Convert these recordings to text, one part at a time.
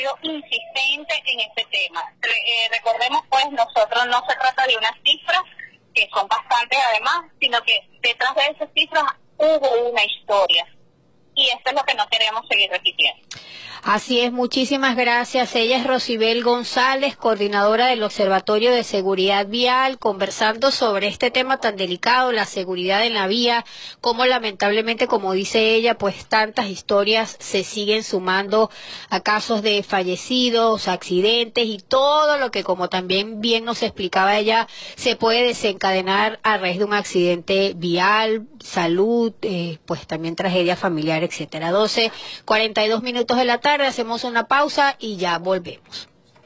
insistente en este tema. Recordemos, pues, nosotros no se trata de unas cifras que son bastantes además, sino que detrás de esas cifras hubo una historia. Y esto es lo que no queremos seguir repitiendo. Así es, muchísimas gracias. Ella es Rosibel González, coordinadora del Observatorio de Seguridad Vial, conversando sobre este tema tan delicado, la seguridad en la vía, cómo lamentablemente, como dice ella, pues tantas historias se siguen sumando a casos de fallecidos, accidentes y todo lo que, como también bien nos explicaba ella, se puede desencadenar a raíz de un accidente vial, salud, pues también tragedia familiar, etcétera. 12:42 de la tarde. Hacemos una pausa y ya volvemos.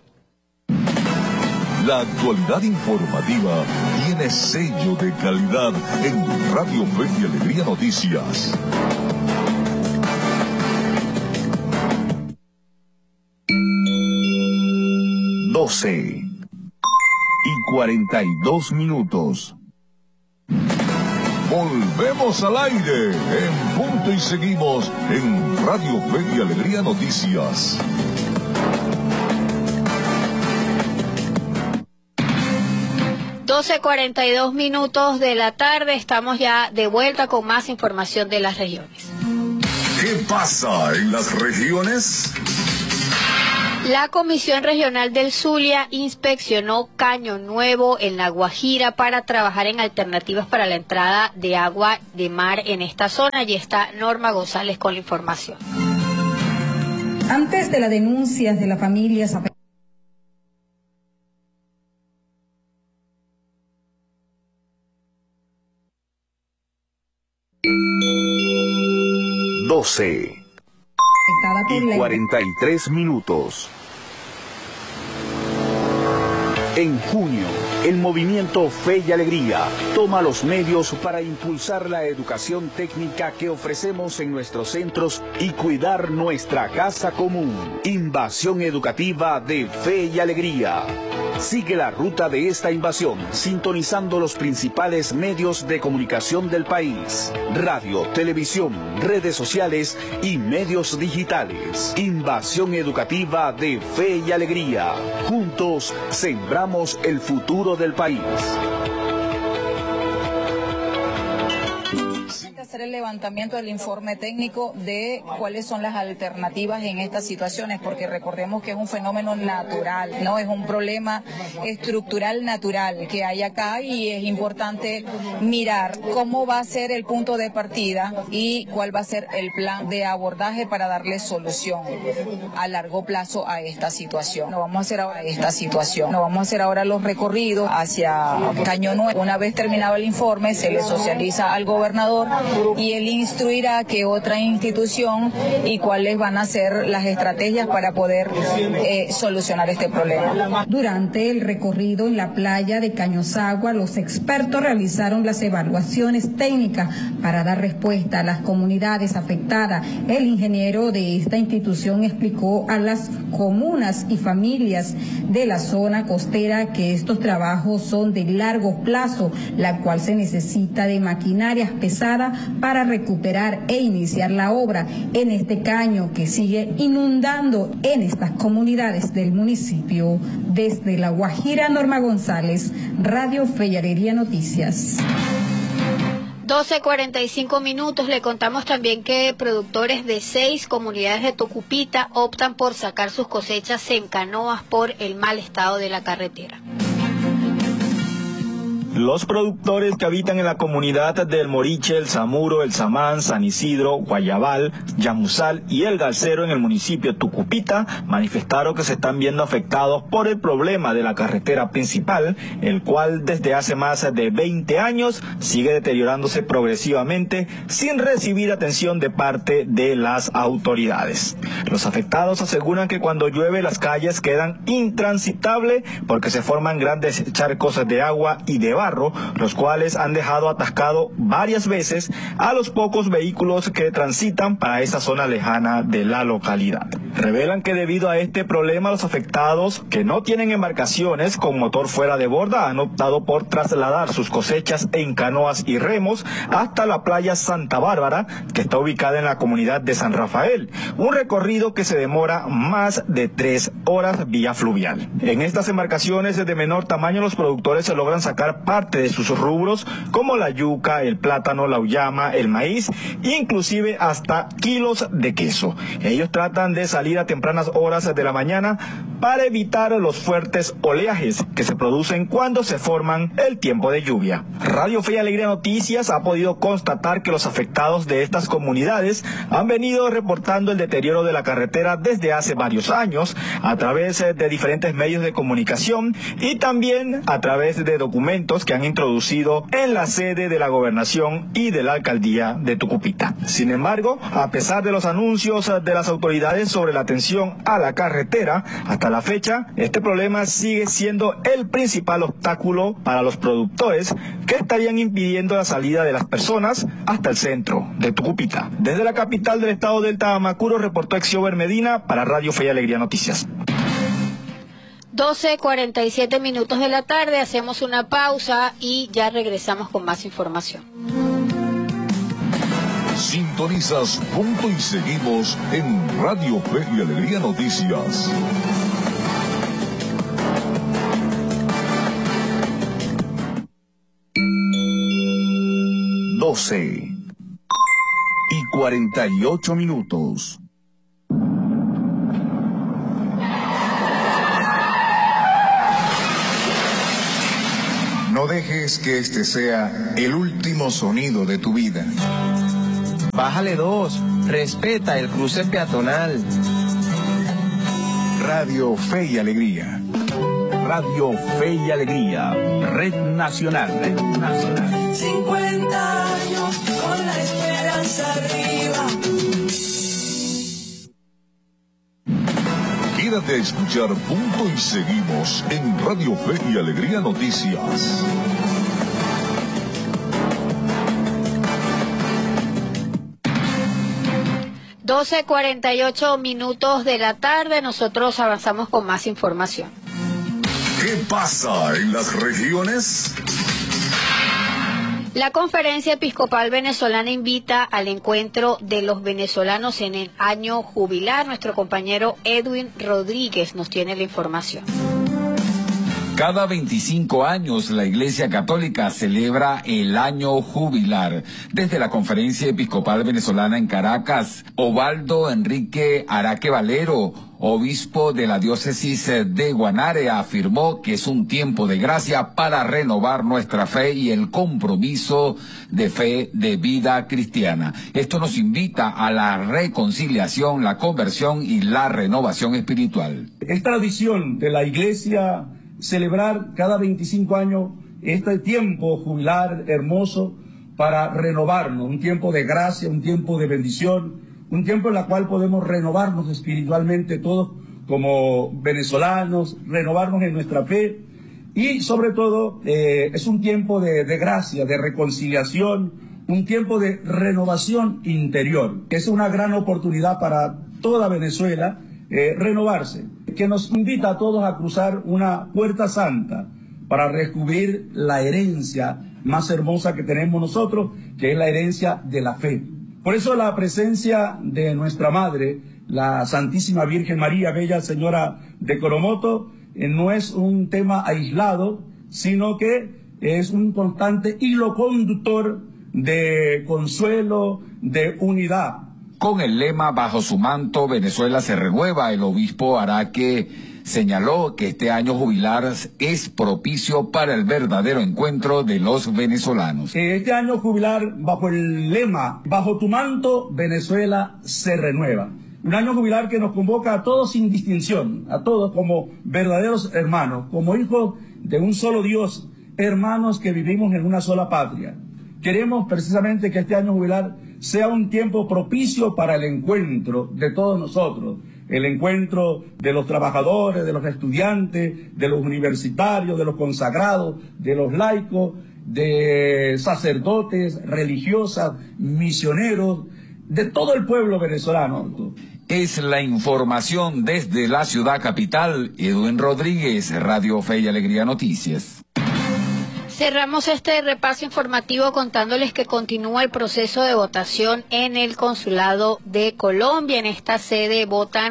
La actualidad informativa tiene sello de calidad en Radio Fe y Alegría Noticias. Doce y 42 minutos. Volvemos al aire en punto y seguimos en Radio Fe y Alegría Noticias. Doce 42 de la tarde, estamos ya de vuelta con más información de las regiones. ¿Qué pasa en las regiones? La Comisión Regional del Zulia inspeccionó Caño Nuevo en La Guajira para trabajar en alternativas para la entrada de agua de mar en esta zona. Y está Norma González con la información. Antes de las denuncias de las familias afectadas, y 43 minutos. En junio, el movimiento Fe y Alegría toma los medios para impulsar la educación técnica que ofrecemos en nuestros centros y cuidar nuestra casa común. Invasión educativa de Fe y Alegría. Sigue la ruta de esta invasión sintonizando los principales medios de comunicación del país: radio, televisión, redes sociales y medios digitales. Invasión educativa de Fe y Alegría. Juntos sembramos el futuro del país. Hacer el levantamiento del informe técnico de cuáles son las alternativas en estas situaciones, porque recordemos que es un fenómeno natural, no es un problema estructural natural que hay acá, y es importante mirar cómo va a ser el punto de partida y cuál va a ser el plan de abordaje para darle solución a largo plazo a esta situación. No vamos a hacer ahora los recorridos hacia Caño Nuevo. Una vez terminado el informe, se le socializa al gobernador y él instruirá que otra institución y cuáles van a ser las estrategias para poder solucionar este problema. Durante el recorrido en la playa de Cañosagua, los expertos realizaron las evaluaciones técnicas para dar respuesta a las comunidades afectadas. El ingeniero de esta institución explicó a las comunas y familias de la zona costera que estos trabajos son de largo plazo, la cual se necesita de maquinarias pesadas para recuperar e iniciar la obra en este caño que sigue inundando en estas comunidades del municipio. Desde La Guajira, Norma González, Radio Fe y Alegría Noticias. 12:45, le contamos también que productores de 6 comunidades de Tucupita optan por sacar sus cosechas en canoas por el mal estado de la carretera. Los productores que habitan en la comunidad del Moriche, El Zamuro, El Samán, San Isidro, Guayabal, Yamusal y El Galcero en el municipio de Tucupita manifestaron que se están viendo afectados por el problema de la carretera principal, el cual desde hace más de 20 años sigue deteriorándose progresivamente sin recibir atención de parte de las autoridades. Los afectados aseguran que cuando llueve las calles quedan intransitables porque se forman grandes charcos de agua y de barro barro, los cuales han dejado atascado varias veces a los pocos vehículos que transitan para esa zona lejana de la localidad. Revelan que debido a este problema, los afectados que no tienen embarcaciones con motor fuera de borda han optado por trasladar sus cosechas en canoas y remos hasta la playa Santa Bárbara, que está ubicada en la comunidad de San Rafael, un recorrido que se demora más de 3 horas vía fluvial. En estas embarcaciones de menor tamaño, los productores se logran sacar parte de sus rubros como la yuca, el plátano, la uyama, el maíz, inclusive hasta kilos de queso. Ellos tratan de salir a tempranas horas de la mañana para evitar los fuertes oleajes que se producen cuando se forman el tiempo de lluvia. Radio Fe y Alegría Noticias ha podido constatar que los afectados de estas comunidades han venido reportando el deterioro de la carretera desde hace varios años a través de diferentes medios de comunicación y también a través de documentos que han introducido en la sede de la gobernación y de la alcaldía de Tucupita. Sin embargo, a pesar de los anuncios de las autoridades sobre la atención a la carretera, hasta la fecha, este problema sigue siendo el principal obstáculo para los productores que estarían impidiendo la salida de las personas hasta el centro de Tucupita. Desde la capital del estado del Tamacuro, reportó Exiober Medina para Radio Fe y Alegría Noticias. 12:47 minutos de la tarde, hacemos una pausa y ya regresamos con más información. Sintonizas Punto y Seguimos en Radio Fe y Alegría Noticias. Doce y 48 minutos. No dejes que este sea el último sonido de tu vida. Bájale 2, respeta el cruce peatonal. Radio Fe y Alegría. Radio Fe y Alegría, Red Nacional. 50 años con la esperanza arriba. Quédate a escuchar Punto y Seguimos en Radio Fe y Alegría Noticias. Doce 48 minutos de la tarde, nosotros avanzamos con más información. ¿Qué pasa en las regiones? La Conferencia Episcopal Venezolana invita al encuentro de los venezolanos en el año jubilar. Nuestro compañero Edwin Rodríguez nos tiene la información. Cada 25 años la Iglesia Católica celebra el año jubilar. Desde la Conferencia Episcopal Venezolana en Caracas, Ovaldo Enrique Araque Valero, obispo de la diócesis de Guanare, afirmó que es un tiempo de gracia para renovar nuestra fe y el compromiso de fe de vida cristiana. Esto nos invita a la reconciliación, la conversión y la renovación espiritual. Es tradición de la Iglesia celebrar cada 25 años este tiempo jubilar hermoso para renovarnos, un tiempo de gracia, un tiempo de bendición, un tiempo en el cual podemos renovarnos espiritualmente todos como venezolanos, renovarnos en nuestra fe y sobre todo es un tiempo de gracia, de reconciliación, un tiempo de renovación interior. Es una gran oportunidad para toda Venezuela renovarse, que nos invita a todos a cruzar una puerta santa para descubrir la herencia más hermosa que tenemos nosotros, que es la herencia de la fe. Por eso la presencia de nuestra Madre, la Santísima Virgen María, Bella Señora de Coromoto, no es un tema aislado, sino que es un constante hilo conductor de consuelo, de unidad. Con el lema "Bajo su manto, Venezuela se renueva", el obispo Araque señaló que este año jubilar es propicio para el verdadero encuentro de los venezolanos. Este año jubilar, bajo el lema "Bajo tu manto, Venezuela se renueva". Un año jubilar que nos convoca a todos sin distinción, a todos como verdaderos hermanos, como hijos de un solo Dios, hermanos que vivimos en una sola patria. Queremos precisamente que este año jubilar sea un tiempo propicio para el encuentro de todos nosotros, el encuentro de los trabajadores, de los estudiantes, de los universitarios, de los consagrados, de los laicos, de sacerdotes, religiosas, misioneros, de todo el pueblo venezolano. Es la información desde la ciudad capital. Edwin Rodríguez, Radio Fe y Alegría Noticias. Cerramos este repaso informativo contándoles que continúa el proceso de votación en el Consulado de Colombia. En esta sede votan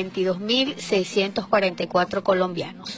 22.644 colombianos.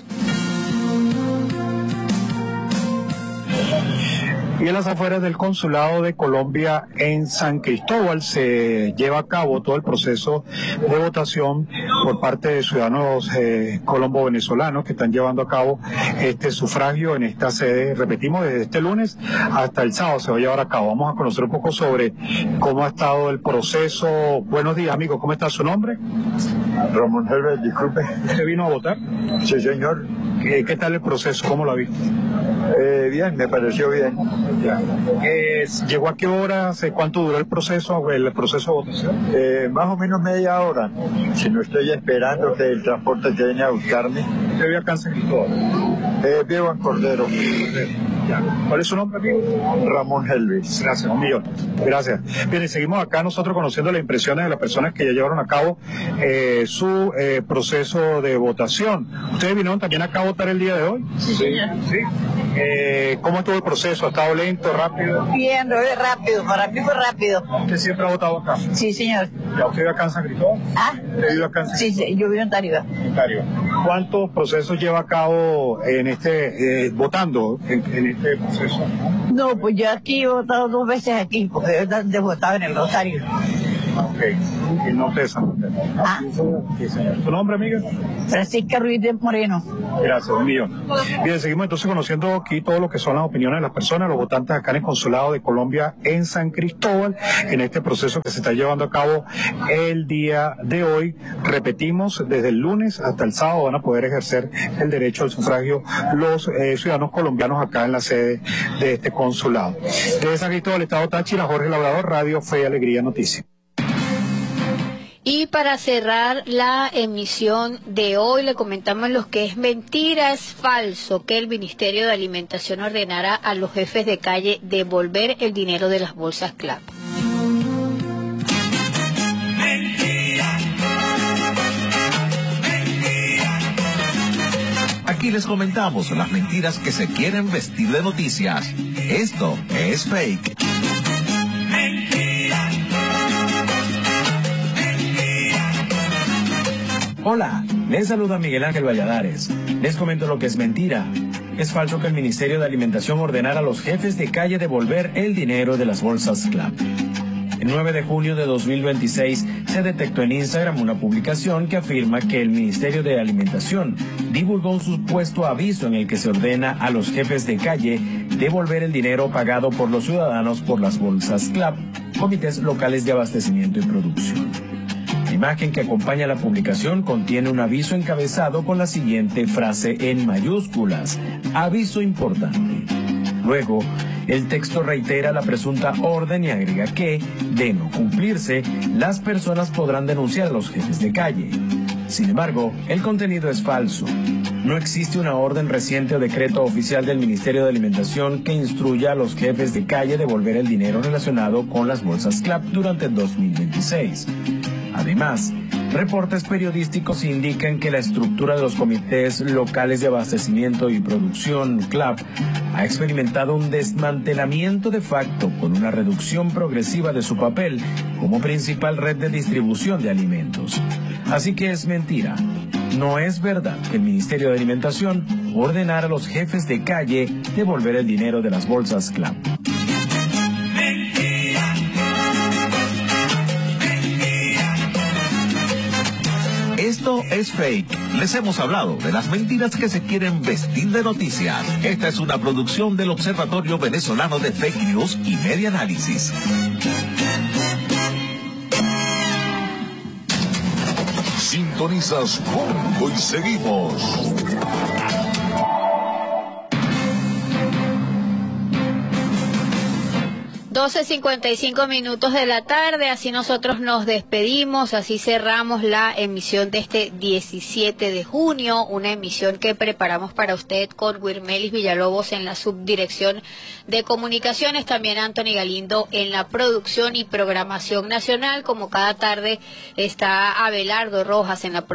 Y en las afueras del Consulado de Colombia en San Cristóbal se lleva a cabo todo el proceso de votación por parte de ciudadanos colombo-venezolanos que están llevando a cabo este sufragio en esta sede. Repetimos, desde este lunes hasta el sábado se va a llevar a cabo. Vamos a conocer un poco sobre cómo ha estado el proceso. Buenos días, amigo. ¿Cómo está su nombre? Ramón Helves, disculpe. ¿Usted vino a votar? Sí, señor. ¿Qué tal el proceso? ¿Cómo lo ha visto? Bien, me pareció bien. Ya. ¿Llegó a qué hora? ¿Cuánto duró el proceso de votación? Más o menos media hora. Si no estoy esperando que el transporte que viene a buscarme. ¿Usted vive acá en San Cristóbal? Vivo en Cordero. Ya. ¿Cuál es su nombre, amigo? Ramón Helves. Gracias, un millón. Gracias. Bien, y seguimos acá nosotros conociendo las impresiones de las personas que ya llevaron a cabo su proceso de votación. ¿Ustedes vinieron también acá a votar el día de hoy? Sí, señor. ¿Sí? ¿Cómo estuvo el proceso? ¿Ha estado lento, rápido? Bien, rápido. Para mí fue rápido. ¿Usted siempre ha votado acá? Sí, señor. ¿Ya usted vive acá en San Cristóbal? ¿Ah? ¿Usted vive acá en San Cristóbal? Sí, yo vivo en Tariba. ¿Cuántos procesos lleva a cabo en votando en este proceso? No, pues yo aquí he votado 2 veces aquí, porque yo votaba en el Rosario. Ok. ¿Y no te Santander? ¿Ah? Sí, señor. ¿Su nombre, amiga? Francisca Ruiz de Moreno. Gracias, un millón. Bien, seguimos entonces conociendo aquí todo lo que son las opiniones de las personas, los votantes acá en el Consulado de Colombia en San Cristóbal, en este proceso que se está llevando a cabo el día de hoy. Repetimos, desde el lunes hasta el sábado van a poder ejercer el derecho al sufragio los ciudadanos colombianos acá en la sede de este consulado. Desde San Cristóbal, Estado Táchira, Jorge Labrador, Radio Fe y Alegría Noticias. Y para cerrar la emisión de hoy, le comentamos lo que es mentira, es falso que el Ministerio de Alimentación ordenara a los jefes de calle devolver el dinero de las bolsas CLAP. Aquí les comentamos las mentiras que se quieren vestir de noticias. Esto es fake. Hola, les saluda Miguel Ángel Valladares. Les comento lo que es mentira. Es falso que el Ministerio de Alimentación ordenara a los jefes de calle devolver el dinero de las bolsas CLAP. El 9 de junio de 2026 se detectó en Instagram una publicación que afirma que el Ministerio de Alimentación divulgó un supuesto aviso en el que se ordena a los jefes de calle devolver el dinero pagado por los ciudadanos por las bolsas CLAP, comités locales de abastecimiento y producción. La imagen que acompaña la publicación contiene un aviso encabezado con la siguiente frase en mayúsculas: aviso importante. Luego, el texto reitera la presunta orden y agrega que, de no cumplirse, las personas podrán denunciar a los jefes de calle. Sin embargo, el contenido es falso. No existe una orden reciente o decreto oficial del Ministerio de Alimentación que instruya a los jefes de calle a devolver el dinero relacionado con las bolsas CLAP durante el 2026. Además, reportes periodísticos indican que la estructura de los comités locales de abastecimiento y producción CLAP ha experimentado un desmantelamiento de facto con una reducción progresiva de su papel como principal red de distribución de alimentos. Así que es mentira. No es verdad que el Ministerio de Alimentación ordenara a los jefes de calle devolver el dinero de las bolsas CLAP. Esto es fake. Les hemos hablado de las mentiras que se quieren vestir de noticias. Esta es una producción del Observatorio Venezolano de Fake News y Media Análisis. Sintonizas Congo y seguimos. 12:55 de la tarde, así nosotros nos despedimos, así cerramos la emisión de este 17 de junio, una emisión que preparamos para usted con Wirmelis Villalobos en la subdirección de comunicaciones, también Anthony Galindo en la producción y programación nacional. Como cada tarde está Abelardo Rojas en la